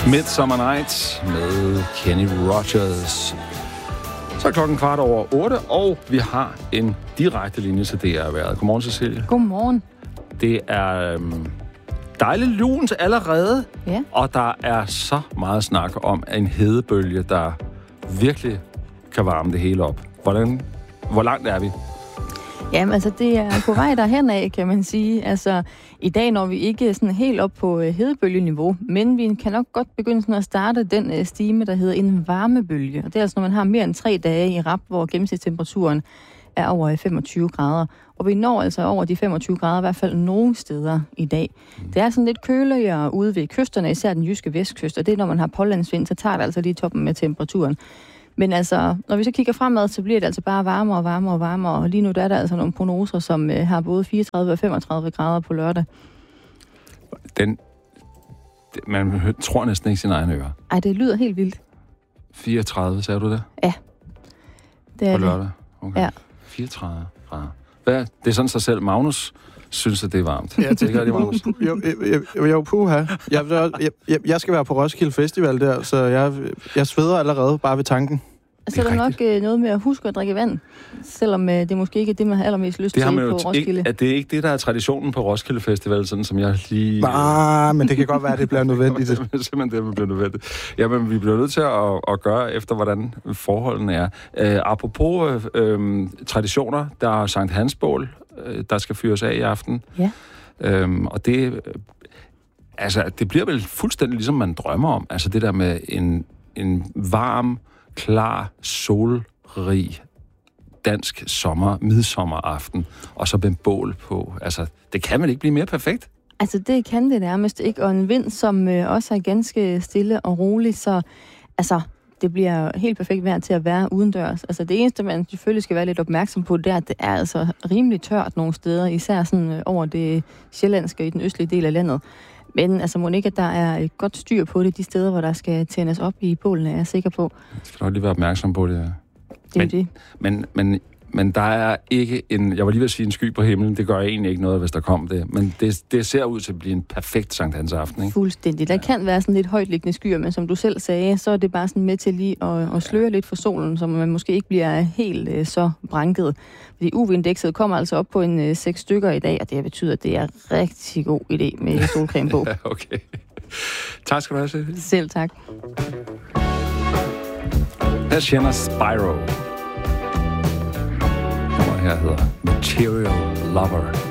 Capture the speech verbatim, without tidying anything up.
Midsummer Nights med Kenny Rogers. Så er klokken kvart over otte, og vi har en direkte linje til D R-vejret. Godmorgen, Cecilie. Godmorgen. Det er øhm, dejligt lunt allerede, ja. Og der er så meget snak om en hedebølge, der virkelig kan varme det hele op. Hvordan, hvor langt er vi? Jamen, altså, det er på vej derhen af, kan man sige. Altså, i dag når vi ikke sådan helt op på hedebølgeniveau, men vi kan nok godt begynde sådan at starte den uh, stime, der hedder en varmebølge. Og det er altså, når man har mere end tre dage i rap, hvor gennemsnitstemperaturen er over femogtyve grader. Og vi når altså over de femogtyve grader, i hvert fald nogle steder i dag. Det er sådan lidt køligere ude ved kysterne, især den jyske vestkyst, og det er, når man har pålandsvind, så tager det altså lige toppen med temperaturen. Men altså, når vi så kigger fremad, så bliver det altså bare varmere og varmere og varmere. Og lige nu der er der altså nogle prognoser, som øh, har både fireogtredive og femogtredive grader på lørdag. Den, man tror næsten ikke sine egne ører. Ej, det lyder helt vildt. fireogtredive, sagde du det? Ja, det er på lørdag? Okay. Ja. fireogtredive grader. Hvad? Det er sådan sig selv. Magnus synes, at det er varmt. Ja, det er det, Magnus. Jo, jo, jo, jo puha. Jeg, jeg, jeg skal være på Roskilde Festival der, så jeg, jeg sveder allerede bare ved tanken. Så er der nok øh, noget med at huske at drikke vand, selvom øh, det måske ikke er det, man har allermest lyst til på Roskilde. Ikke, er det ikke det, der er traditionen på Roskilde Festival, sådan som jeg lige... Ah, men det kan godt være, at det bliver nødvendigt. Det er simpelthen det, der bliver nødvendigt. Jamen, vi bliver nødt til at, at gøre efter, hvordan forholdene er. Øh, apropos øh, traditioner, der er Sankt Hans bål, øh, der skal fyres af i aften. Ja. Øhm, og det... Altså, det bliver vel fuldstændig ligesom man drømmer om. Altså, det der med en, en varm... klar, solrig, dansk sommer, midsommeraften, og så med en bål på. Altså, det kan vel ikke blive mere perfekt? Altså, det kan det nærmest ikke, og en vind, som øh, også er ganske stille og rolig, så altså, det bliver helt perfekt vejr til at være udendørs. Altså, det eneste, man selvfølgelig skal være lidt opmærksom på, det er, at det er altså rimelig tørt nogle steder, især sådan øh, over det sjællandske i den østlige del af landet. Men altså, må ikke, at der er et godt styr på det, de steder, hvor der skal tændes op i bålene, er jeg sikker på. Jeg skal nok lige være opmærksom på det. Det er men, det. Men, men, men der er ikke en... Jeg var lige ved at sige en sky på himlen. Det gør egentlig ikke noget, hvis der kom det. Men det, det ser ud til at blive en perfekt Sankt Hans aften, ikke? Fuldstændig. Der ja. kan være sådan lidt højtliggende skyer, men som du selv sagde, så er det bare sådan med til lige at, at sløre ja. lidt for solen, så man måske ikke bliver helt uh, så branket. Fordi U V-indekset kommer altså op på en uh, seks stykker i dag, og det betyder, at det er rigtig god idé med solcreme på. Ja, okay. Tak skal du have, Cecilie. Selv tak. Her kender Spyro. Nummer her hedder Material Lover.